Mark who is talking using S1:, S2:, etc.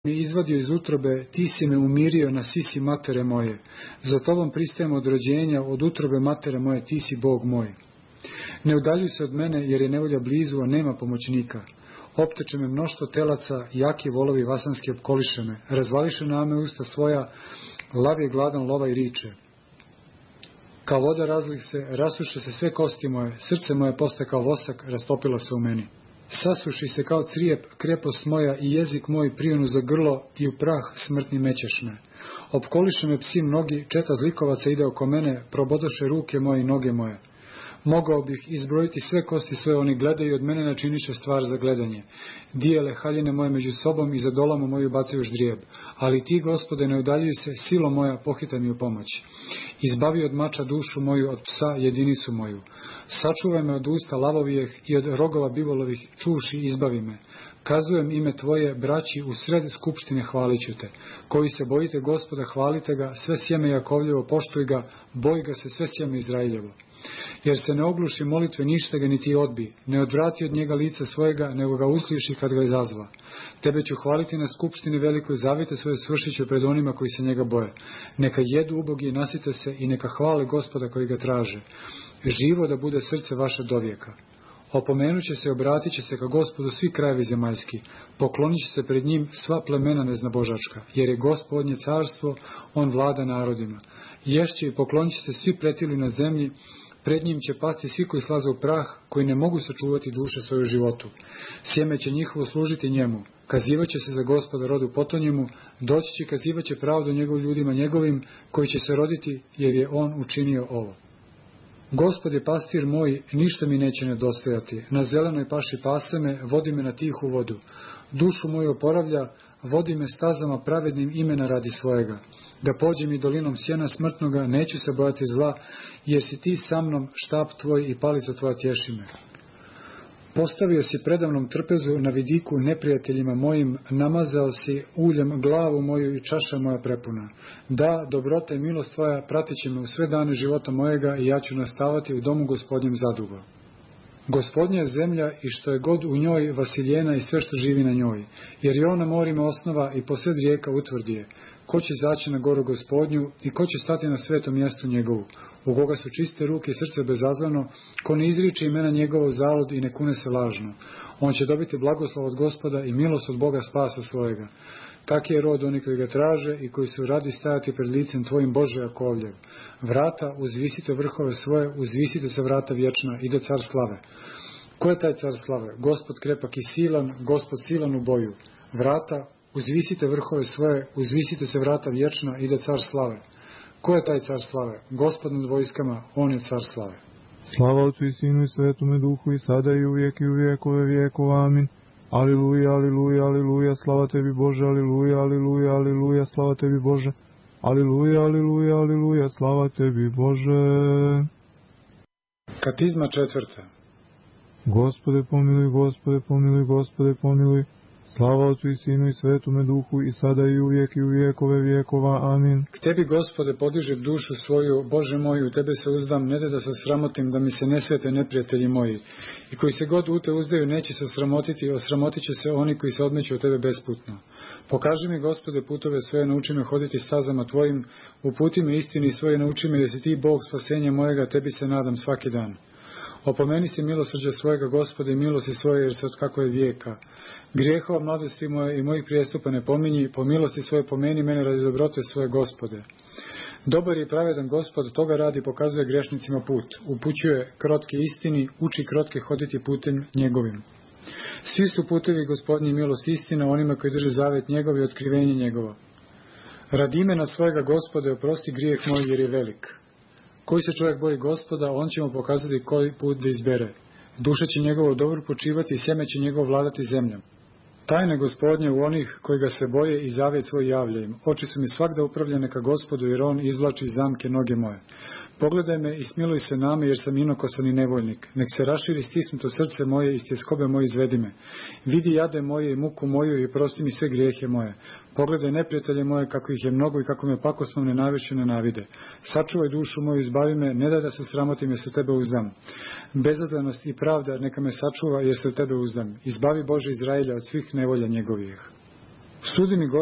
S1: me izvadio iz utrobe, ti si me umirio na sisi matere moje. Za tobom pristajem od rođenja, od utrobe matere moje, ti si Bog moj. Ne udaljuj se od mene, jer je nevolja blizu, a nema pomoćnika. Opteče me mnoštvo telaca, jaki volovi vasanski opkoliše me. Razvališe na me usta svoja, lav je gladan lova i riče. Kao voda razlih se, rasuše se sve kosti moje, srce moje postaje kao vosak, rastopilo se u meni. Sasuši se kao crijep, krepost moja i jezik moj prijunu za grlo i u prah smrtni mećeš me. Opkoliše me psi mnogi, četa zlikovaca ide oko mene, probodoše ruke moje i noge moje. Mogao bih izbrojiti sve kosti svoje, oni gledaju od mene načiniše stvar za gledanje. Dijele haljine moje među sobom i za dolamu moju bacaju ždrijeb. Ali ti, Gospode, ne udaljuj se, silo moja, pohitaj mi u pomoć. Izbavi od mača dušu moju, od psa jedinicu moju. Sačuvaj me od usta lavovijeh i od rogova bivolovih, čuši izbavi me. Kazujem ime tvoje, braći, u sred skupštine hvaliću te. Koji se bojite Gospoda, hvalite ga, sve sjeme Jakovljevo, poštuj ga, boj ga se sve sjeme Izrailjevo. Jer se ne ogluši molitve, ništa ga niti odbi, ne odvrati od njega lica svojega, nego ga usliši kad ga izazva. Tebe ću hvaliti na skupštini velikoj, zavite svoje svršiću pred onima koji se njega boje. Neka jedu ubogi i nasite se i neka hvale Gospoda koji ga traže. Živo da bude srce vaše dovijeka. Opomenut će se, obratit će se ka Gospodu svi krajevi zemaljski, poklonit će se pred njim sva plemena neznabožačka, jer je Gospodnje carstvo, on vlada narodima. Ješće i poklonit će se svi pretili na zemlji, pred njim će pasti svi koji slaze u prah, koji ne mogu sačuvati duše svoju životu. Sjeme će njihovo služiti njemu, kazivaće se za Gospoda rodu potonjemu, doći će kazivaće pravdu njegov ljudima njegovim, koji će se roditi, jer je on učinio ovo. Gospod je pastir moj, ništa mi neće nedostajati. Na zelenoj paši pase me, vodi me na tihu vodu. Dušu moju oporavlja, vodi me stazama pravednim imena radi svojega. Da pođem i dolinom sjena smrtnoga, neću se bojati zla, jer si ti sa mnom, štap tvoj i palica tvoja tješi me. Postavio si predavnom trpezu na vidiku neprijateljima mojim, namazao si uljem glavu moju i čaša moja prepuna. Da, dobrota i milost tvoja pratit će me u sve dane života mojega i ja ću nastavati u domu Gospodnjem zadugo. Gospodnja je zemlja i što je god u njoj vasiljena i sve što živi na njoj, jer je ona morima osnova i posred rijeka utvrdi je. Ko će izaći na goru Gospodnju i ko će stati na svetom mjestu njegovu, u koga su čiste ruke i srce bezazleno, ko ne izriče imena njegovo u zalud i ne kune se lažno. On će dobiti blagoslov od Gospoda i milost od Boga spasa svojega. Tak je rod oni koji ga traže i koji su radi stajati pred licem tvojim, Bože Jakovljev. Vrata, uzvisite vrhove svoje, uzvisite se vrata vječna, ide car slave. Ko je taj car slave? Gospod krepak i silan, Gospod silan u boju. Vrata, uzvisite vrhove svoje, uzvisite se vrata vječna, ide car slave. Ko je taj car slave? Gospod nad vojskama, on je car slave.
S2: Slava Otcu i Sinu i Svetome Duhu i sada i uvijek i u vijekove vijekova. Amin. Aliluja, aliluja, aliluja, slava tebi Bože, aliluja, aliluja, aliluja, slava tebi Bože. Aliluja, aliluja, aliluja, slava tebi Bože.
S1: Katizma 4.
S2: Gospode pomiluj, Gospode pomiluj, Gospode pomiluj. Slava Otcu i Sinu i Svetome Duhu i sada i uvijek i u vijekove vijekova. Amin.
S1: K tebi, Gospode, podižem dušu svoju, Bože moj, u tebe se uzdam, ne da se osramotim, da mi se ne svete neprijatelji moji. I koji se god u te uzdaju, neće se osramotiti, osramotit će se oni koji se odmeću od tebe besputno. Pokaži mi, Gospode, putove svoje, nauči me hoditi stazama tvojim, uputi me istini svoje, nauči me, jer si ti Bog spasenja mojega, tebi se nadam svaki dan. Opomeni si milosrđa svojega, Gospode, i milosti svoje, jer se od kako je vijeka. Grijehova mladosti moje i mojih prijestupa ne pominji, po milosti svoje pomeni mene radi dobrote svoje, Gospode. Dobar i pravedan Gospod, toga radi pokazuje grešnicima put, upućuje krotke istini, uči krotke hoditi putem njegovim. Svi su putevi Gospodnji milost istina onima koji drže zavet njegov i otkrivenje njegovo. Radi imena svojega, Gospode, oprosti grijeh moj jer je velik. Koji se čovjek boji Gospoda, on će mu pokazati koji put da izbere. Duša će njegovo dobro počivati i sjeme će njegovo vladati zemljom. Tajne Gospodnje u onih koji ga se boje i zavjet svoj javlja im. Oči su mi svakda upravljene ka Gospodu, jer on izvlači iz zamke noge moje. Pogledaj me i smiluj se name, jer sam inokosan i nevoljnik. Nek se raširi stisnuto srce moje i iz tjeskobe moje izvedi me. Vidi jade moje i muku moju i prosti mi sve grijehe moje. Pogledaj neprijatelje moje, kako ih je mnogo i kako me pakosno nenavješću nenavide. Sačuvaj dušu moju, izbavi me, ne daj da se sramotim, jer se u tebe uzdam. Bezazlenost i pravda neka me sačuva, jer se u tebe uzdam. Izbavi, Bože Izrailja, od svih nevolja njegovih. Sudi mi,